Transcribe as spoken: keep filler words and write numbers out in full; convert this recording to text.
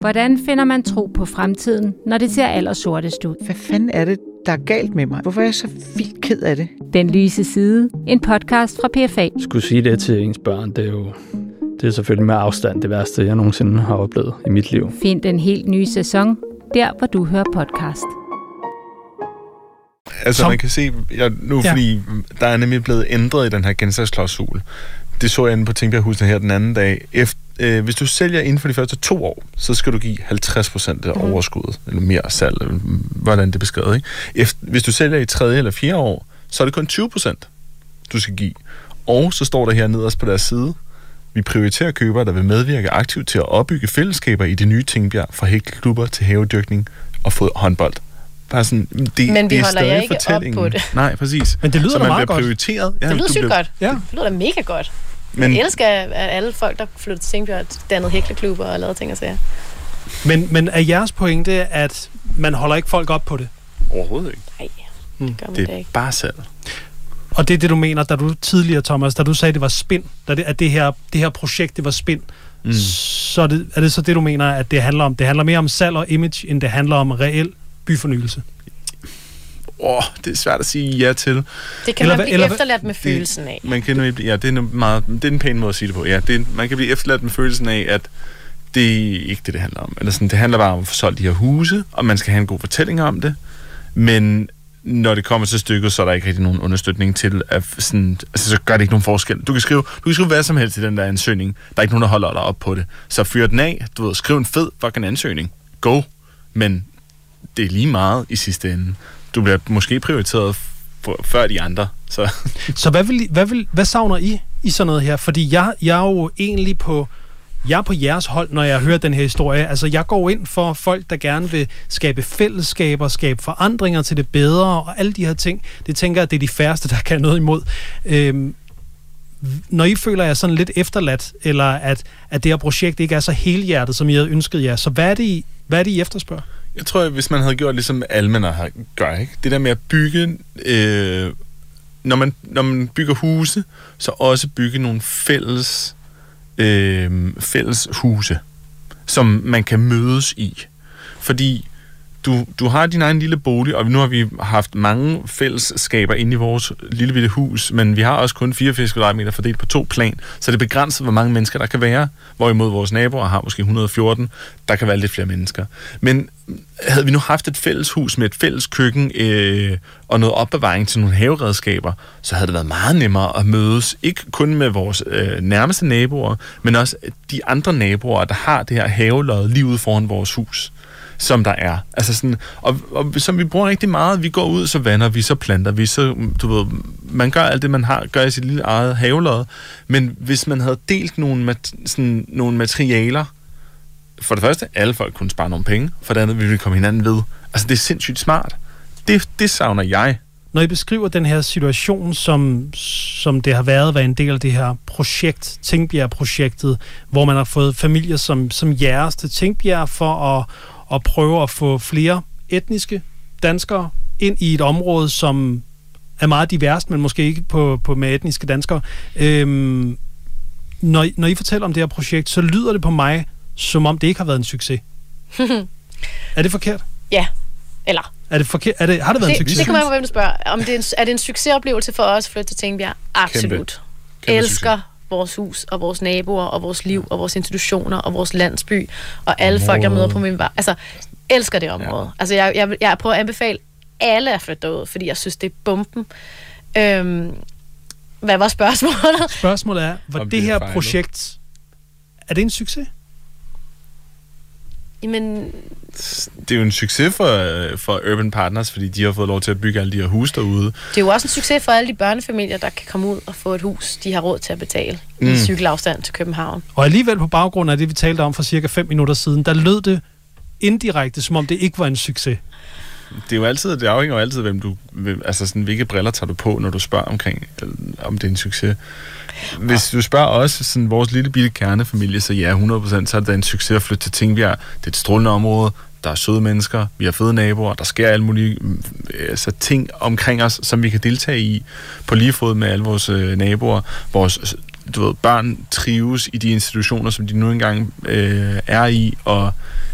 Hvordan finder man tro på fremtiden, når det ser allersortest ud? Hvad fanden er det, der er galt med mig? Hvorfor er jeg så vildt ked af det? Den lyse side. En podcast fra P F A. Skulle sige det til ens børn, det er jo det er selvfølgelig med afstand det værste, jeg nogensinde har oplevet i mit liv. Find den helt nye sæson, der hvor du hører podcast. Altså Som... man kan se, jeg, nu ja. fordi der er nemlig blevet ændret i den her gensalgsklausul. Det så jeg inde på Tingbjerghuset her den anden dag. Efter, øh, hvis du sælger inden for de første to år, så skal du give halvtreds procent af mm. overskuddet, eller mere salg, eller hvordan det er beskrevet. Ikke? Efter, hvis du sælger i tredje eller fjerde år, så er det kun tyve procent, du skal give. Og så står der her nederst på deres side, vi prioriterer købere, der vil medvirke aktivt til at opbygge fællesskaber i det nye Tingbjerg, fra hækkelklubber til havedyrkning og håndbold. Bare sådan, det, men vi det er holder jer ikke op på det. Nej, præcis. Men det lyder så da man meget bliver godt. Prioriteret. Ja, det lyder sygt bliver... godt. Ja. Det lyder da mega godt. Men... Jeg elsker, at alle folk, der flytter til Tingbjerg, dannede hækleklubber og lavede ting og sager. Men, men er jeres pointe, at man holder ikke folk op på det? Overhovedet ikke. Nej, hmm. det gør man det det er ikke. bare salg. Og det er det, du mener, da du tidligere, Thomas, da du sagde, det var spind, da det, at det her, det her projekt, det var spind, mm. så er det, er det så det, du mener, at det handler om? Det handler mere om salg og image, end det handler om reel byfornyelse? Åh, oh, det er svært at sige ja til. Det kan eller, man blive eller, efterladt med det, følelsen af. Man kan, ja, det er, meget, det er en pæn måde at sige det på. Ja, det er, man kan blive efterladt med følelsen af, at det er ikke det, det handler om. Eller sådan, det handler bare om at få solgt de her huse, og man skal have en god fortælling om det. Men når det kommer til stykket, så er der ikke rigtig nogen understøtning til, at sådan, altså, så gør det ikke nogen forskel. Du kan skrive, du kan skrive hvad som helst i den der ansøgning. Der er ikke nogen, der holder dig op på det. Så fyr den af, du ved, skriv en fed fucking ansøgning. Go. Men det er lige meget i sidste ende. Du bliver måske prioriteret for, før de andre. Så, så hvad, vil, hvad, vil, hvad savner I i sådan noget her? Fordi jeg, jeg er jo egentlig på... Jeg er på jeres hold, når jeg hører den her historie. Altså, jeg går ind for folk, der gerne vil skabe fællesskaber, skabe forandringer til det bedre, og alle de her ting. Det tænker jeg, at det er de færreste, der kan noget imod. Øhm, når I føler jer sådan lidt efterladt, eller at, at det her projekt ikke er så helhjertet, som I havde ønsket jer, så hvad er det, I, hvad er det, I efterspørger? Jeg tror, at hvis man havde gjort ligesom Almener har gør, ikke? Det der med at bygge... Øh, når, man, når man bygger huse, så også bygge nogle fælles... Øh, fælles huse, som man kan mødes i. Fordi du, du har din egen lille bolig, og nu har vi haft mange fællesskaber inde i vores lille bitte hus, men vi har også kun fireogfirs kvadratmeter fordelt på to plan, så det er begrænset, hvor mange mennesker der kan være, hvorimod vores naboer har måske et hundrede og fjorten, der kan være lidt flere mennesker. Men havde vi nu haft et fælles hus med et fælles køkken øh, og noget opbevaring til nogle haveredskaber, så havde det været meget nemmere at mødes, ikke kun med vores øh, nærmeste naboer, men også de andre naboer, der har det her havelod lige ude foran vores hus, som der er. Altså sådan, og, og som vi bruger rigtig meget, vi går ud, så vander vi, så planter vi, så, du ved, man gør alt det, man har, gør i sit lille eget havelod, men hvis man havde delt nogle, mat- sådan, nogle materialer, for det første, alle folk kunne spare nogle penge, for det andet, vi ville komme hinanden ved. Altså, det er sindssygt smart. Det, det savner jeg. Når I beskriver den her situation, som, som det har været, været en del af det her projekt, Tingbjerg-projektet, hvor man har fået familier som, som jeres til Tingbjerg for at, at prøve at få flere etniske danskere ind i et område, som er meget diverst, men måske ikke på, på med etniske danskere. Øhm, når, når I fortæller om det her projekt, så lyder det på mig, som om det ikke har været en succes. Er det forkert? Ja, eller... Er det forkert? Er det, har det været det, en succes? Det kommer jeg på, hvem du spørger. Om det er, en, er det en succesoplevelse for os at flytte til Tingbjerg? Absolut. Kæmpe. Kæmpe elsker succes. Vores hus, og vores naboer, og vores liv, og vores institutioner, og vores landsby, og alle folk, jeg møder på min vej. Altså, elsker det område. Ja. Altså, jeg, jeg, jeg prøver at anbefale alle at flytte derud, fordi jeg synes, det er bomben. Øhm, hvad var spørgsmålet? Spørgsmålet er, var det, det her fejlet. projekt, er det en succes? Jamen... Det er jo en succes for, for Urban Partners, fordi de har fået lov til at bygge alle de her huse derude. Det er jo også en succes for alle de børnefamilier, der kan komme ud og få et hus, de har råd til at betale mm. i cykelafstand til København. Og alligevel på baggrund af det, vi talte om for cirka fem minutter siden, der lød det indirekte, som om det ikke var en succes. Det er jo altid, det afhænger jo altid, hvem du, altså sådan, hvilke briller tager du på, når du spørger omkring, om det er en succes. Hvis du spørger os, sådan vores lille bitte kernefamilie, så ja, hundrede procent, så er det en succes at flytte til Tingbjerg. Det er et strålende område, der er søde mennesker, vi har fede naboer, der sker alle mulige altså, ting omkring os, som vi kan deltage i på lige fod med alle vores øh, naboer. Vores du ved, børn trives i de institutioner, som de nu engang øh, er i, og